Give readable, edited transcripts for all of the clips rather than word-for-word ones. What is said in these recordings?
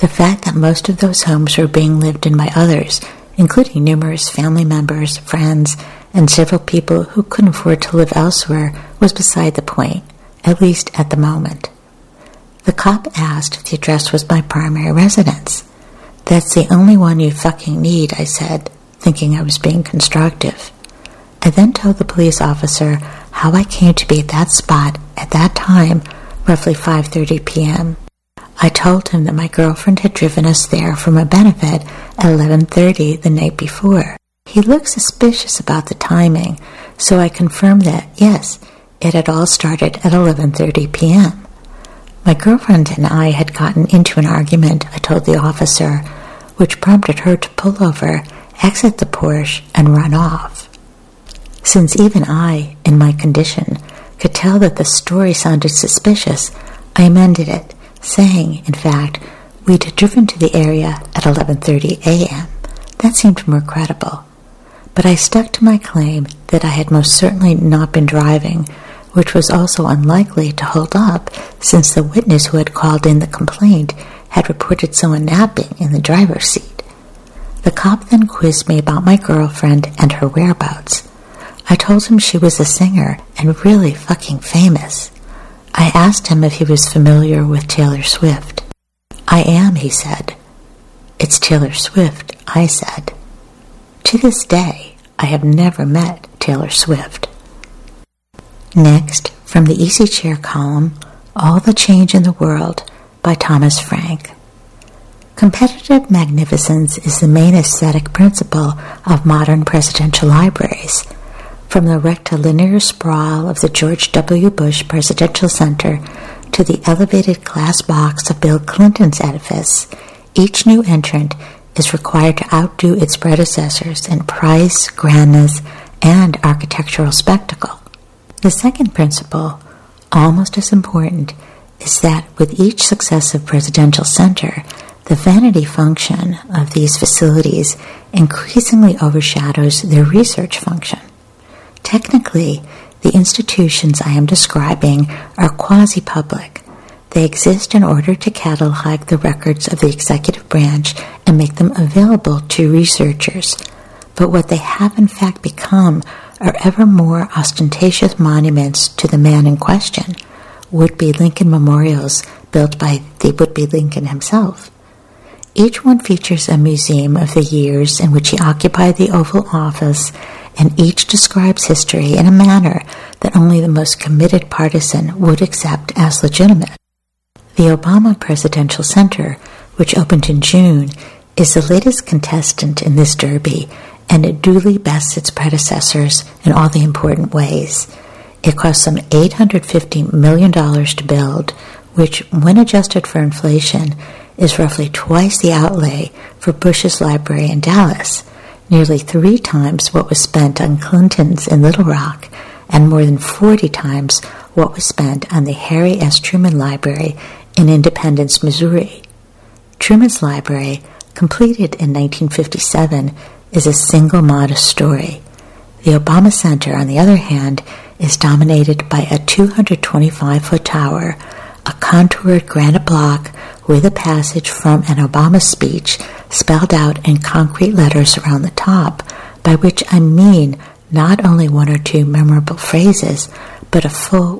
The fact that most of those homes were being lived in by others, including numerous family members, friends, and several people who couldn't afford to live elsewhere, was beside the point, at least at the moment. The cop asked if the address was my primary residence. "That's the only one you fucking need," I said, thinking I was being constructive. I then told the police officer how I came to be at that spot at that time, roughly 5:30 p.m. I told him that my girlfriend had driven us there from a benefit at 11:30 the night before. He looked suspicious about the timing, so I confirmed that, yes, it had all started at 11:30 p.m. My girlfriend and I had gotten into an argument, I told the officer, which prompted her to pull over, exit the Porsche, and run off. Since even I, in my condition, could tell that the story sounded suspicious, I amended it, saying, in fact, we'd had driven to the area at 11:30 a.m. That seemed more credible. But I stuck to my claim that I had most certainly not been driving, which was also unlikely to hold up since the witness who had called in the complaint had reported someone napping in the driver's seat. The cop then quizzed me about my girlfriend and her whereabouts. I told him she was a singer and really fucking famous. I asked him if he was familiar with Taylor Swift. "I am," he said. "It's Taylor Swift," I said. To this day, I have never met Taylor Swift. Next, from the Easy Chair column, All the Change in the World by Thomas Frank. Competitive magnificence is the main aesthetic principle of modern presidential libraries. From the rectilinear sprawl of the George W. Bush Presidential Center to the elevated glass box of Bill Clinton's edifice, each new entrant is required to outdo its predecessors in price, grandness, and architectural spectacle. The second principle, almost as important, is that with each successive presidential center, the vanity function of these facilities increasingly overshadows their research function. Technically, the institutions I am describing are quasi-public. They exist in order to catalog the records of the executive branch and make them available to researchers. But what they have in fact become are ever more ostentatious monuments to the man in question, would-be Lincoln memorials built by the would-be Lincoln himself. Each one features a museum of the years in which he occupied the Oval Office, and each describes history in a manner that only the most committed partisan would accept as legitimate. The Obama Presidential Center, which opened in June, is the latest contestant in this derby, and it duly bests its predecessors in all the important ways. It cost some $850 million to build, which, when adjusted for inflation, is roughly twice the outlay for Bush's library in Dallas, nearly 3 times what was spent on Clinton's in Little Rock, and more than 40 times what was spent on the Harry S. Truman Library in Independence, Missouri. Truman's library, completed in 1957, is a single modest story. The Obama Center, on the other hand, is dominated by a 225-foot tower, a contoured granite block with a passage from an Obama speech spelled out in concrete letters around the top, by which I mean not only 1 or 2 memorable phrases, but a full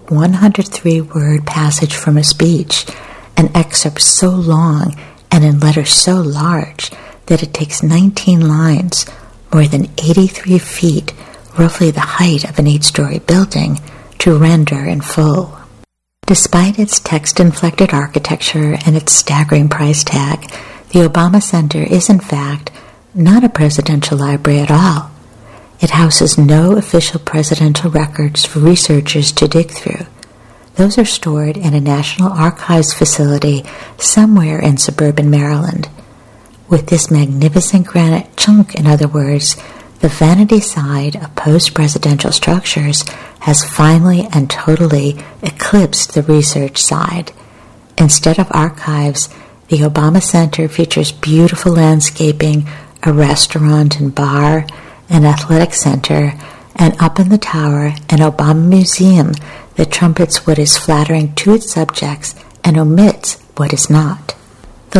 103-word passage from a speech, an excerpt so long and in letters so large that it takes 19 lines, more than 83 feet, roughly the height of an 8-story building, to render in full. Despite its text-inflected architecture and its staggering price tag, the Obama Center is in fact not a presidential library at all. It houses no official presidential records for researchers to dig through. Those are stored in a National Archives facility somewhere in suburban Maryland. With this magnificent granite chunk, in other words, the vanity side of post-presidential structures has finally and totally eclipsed the research side. Instead of archives, the Obama Center features beautiful landscaping, a restaurant and bar, an athletic center, and up in the tower, an Obama museum that trumpets what is flattering to its subjects and omits what is not.